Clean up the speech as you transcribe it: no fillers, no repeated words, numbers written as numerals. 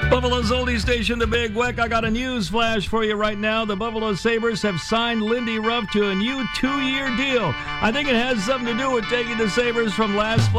Buffalo's oldie station, The Big Weck. I got a news flash for you right now. The Buffalo Sabres have signed Lindy Ruff to a new 2-year deal. I think it has something to do with taking the Sabres from last place